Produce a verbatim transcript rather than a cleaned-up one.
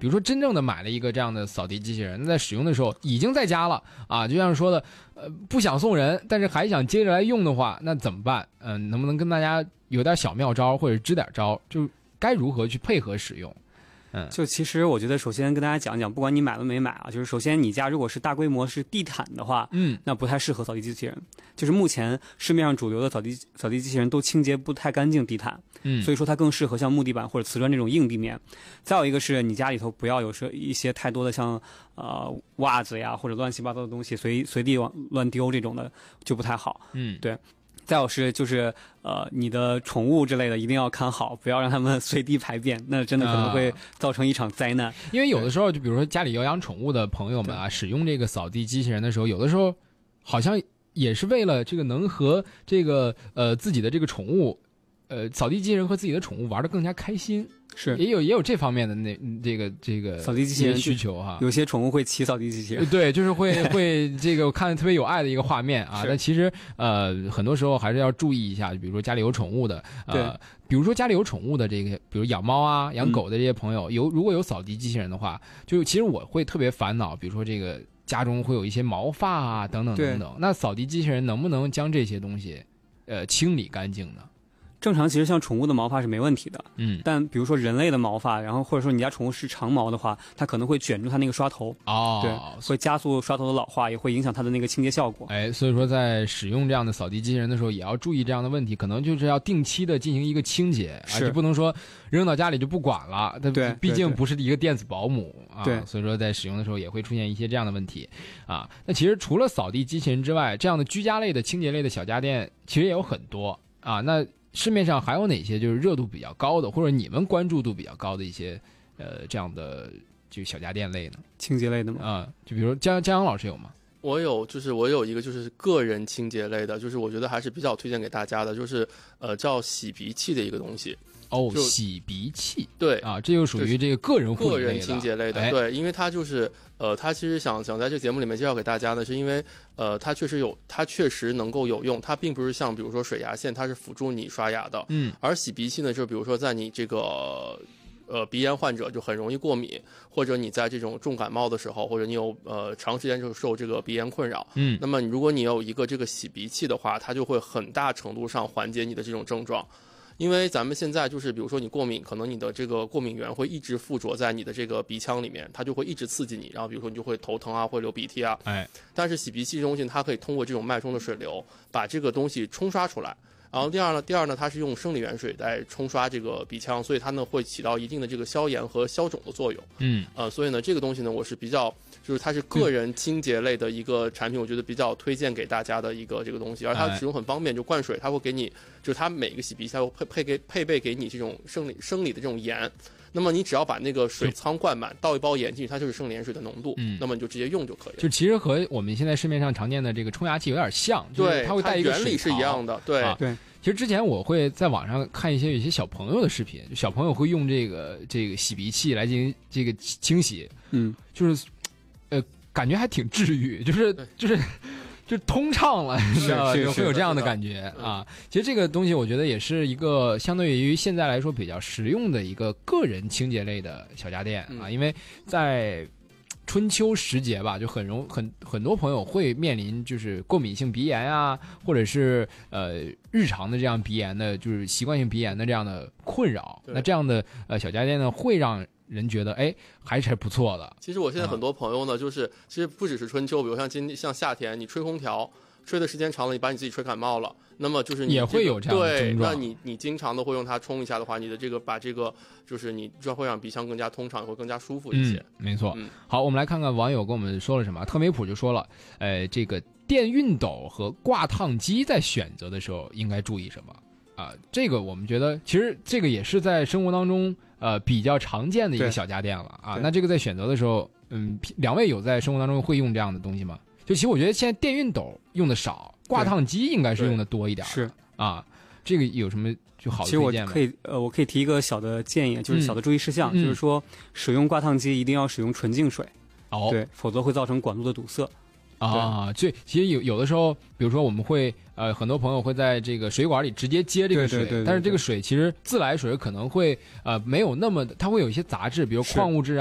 比如说真正的买了一个这样的扫地机器人，在使用的时候已经在家了啊，就像说的，呃，不想送人，但是还想接着来用的话，那怎么办？嗯、呃，能不能跟大家有点小妙招，或者支点招，就该如何去配合使用？嗯， 就其实我觉得，首先跟大家讲讲，不管你买了没买啊，就是首先你家如果是大规模是地毯的话， 嗯， 那不太适合扫地机器人。就是目前市面上主流的扫地扫地机器人都清洁不太干净地毯， 嗯， 所以说它更适合像木地板或者瓷砖这种硬地面。再有一个是你家里头不要有说一些太多的像呃袜子呀或者乱七八糟的东西随随地往乱丢这种的就不太好， 嗯， 对。再有是就是呃你的宠物之类的一定要看好，不要让它们随地排便，那真的可能会造成一场灾难。啊、 因为有的时候就比如说家里有养宠物的朋友们啊，使用这个扫地机器人的时候，有的时候好像也是为了这个能和这个呃自己的这个宠物呃扫地机器人和自己的宠物玩得更加开心。 是， 也有也有这方面的那这个这个扫地机器人需求哈， 有些宠物会骑扫地机器人， 对，就是会会这个我看特别有爱的一个画面啊。但其实呃很多时候还是要注意一下，比如说家里有宠物的，呃，比如说家里有宠物的这个，比如养猫啊、养狗的这些朋友，有如果有扫地机器人的话，就其实我会特别烦恼，比如说这个家中会有一些毛发啊等等等等，那扫地机器人能不能将这些东西呃清理干净呢？ 正常其实像宠物的毛发是没问题的， 嗯， 但比如说人类的毛发，然后或者说你家宠物是长毛的话，它可能会卷住它那个刷头， 哦， 对，会加速刷头的老化，也会影响它的那个清洁效果。 哎，所以说在使用这样的扫地机器人的时候，也要注意这样的问题，可能就是要定期的进行一个清洁，而且不能说扔到家里就不管了，它对， 毕竟不是一个电子保姆啊， 对， 所以说在使用的时候也会出现一些这样的问题啊。那其实除了扫地机器人之外，这样的居家类的清洁类的小家电其实也有很多啊。那市面上还有哪些就是热度比较高的，或者你们关注度比较高的一些呃这样的就小家电类呢？ 清洁类的吗？ 啊，就比如江江阳老师有吗？ 我有，就是我有一个就是个人清洁类的，就是我觉得还是比较推荐给大家的，就是呃叫洗鼻器的一个东西。 哦，洗鼻器， 对啊，这就属于这个个人护理类的、 个人清洁类的， 哎、 对，因为它就是呃，它其实想想在这个节目里面介绍给大家的是，因为呃，它确实有，它确实能够有用，它并不是像比如说水牙线，它是辅助你刷牙的， 嗯， 而洗鼻器呢，就比如说在你这个呃鼻炎患者就很容易过敏，或者你在这种重感冒的时候，或者你有呃长时间就受这个鼻炎困扰， 嗯， 那么如果你有一个这个洗鼻器的话，它就会很大程度上缓解你的这种症状。因为咱们现在就是比如说你过敏，可能你的这个过敏源会一直附着在你的这个鼻腔里面，它就会一直刺激你，然后比如说你就会头疼啊，会流鼻涕啊。 哎， 但是洗鼻器这东西它可以通过这种脉冲的水流把这个东西冲刷出来。然后第二呢，第二呢，它是用生理盐水来冲刷这个鼻腔，所以它呢会起到一定的这个消炎和消肿的作用。 嗯， 呃，所以呢这个东西呢我是比较，就是它是个人清洁类的一个产品，我觉得比较推荐给大家的一个这个东西，而它使用很方便，就灌水，它会给你，就是它每个洗鼻器它会配配给配备给你这种生理生理的这种盐。那么你只要把那个水仓灌满，倒一包盐进去，它就是生理盐水的浓度，嗯，那么你就直接用就可以了。 就其实和我们现在市面上常见的这个冲牙器有点像，就是它会带一个水槽， 原理是一样的，对、 啊、 对。 其实之前我会在网上看一些有些小朋友的视频，就小朋友会用这个这个洗鼻器来进行这个清洗， 嗯， 就是呃感觉还挺治愈，就是就是就通畅了，你知道吧？就会有这样的感觉啊。其实这个东西我觉得也是一个相对于现在来说比较实用的一个个人清洁类的小家电啊，因为在春秋时节吧，就很容很很多朋友会面临就是过敏性鼻炎啊，或者是呃日常的这样鼻炎的，就是习惯性鼻炎的这样的困扰。那这样的呃小家电呢，会让人觉得哎还是不错的。 其实我现在很多朋友呢，嗯、就是其实不只是春秋，比如像今像夏天，你吹空调。吹的时间长了，你把你自己吹感冒了，那么就是你、这个、 也会有这样的症状。 对，那你你经常的会用它冲一下的话，你的这个把这个就是你就会让鼻腔更加通畅，会更加舒服一些。 嗯、没错、 嗯。 好，我们来看看网友跟我们说了什么。特美普就说了，呃，这个电熨斗和挂烫机在选择的时候应该注意什么啊？这个我们觉得其实这个也是在生活当中呃比较常见的一个小家电了啊。那这个在选择的时候，嗯，两位有在生活当中会用这样的东西吗？就其实我觉得现在电熨斗用的少，挂烫机应该是用的多一点。 是啊， 这个有什么就好的推荐吗？ 其实我可以呃，我可以提一个小的建议，就是小的注意事项， 嗯、 就是说使用挂烫机一定要使用纯净水， 哦， 对，否则会造成管路的堵塞。 啊，所以其实有有的时候，比如说我们会呃，很多朋友会在这个水管里直接接这个水， 对对对对对， 但是这个水其实自来水可能会呃没有那么，它会有一些杂质，比如矿物质啊。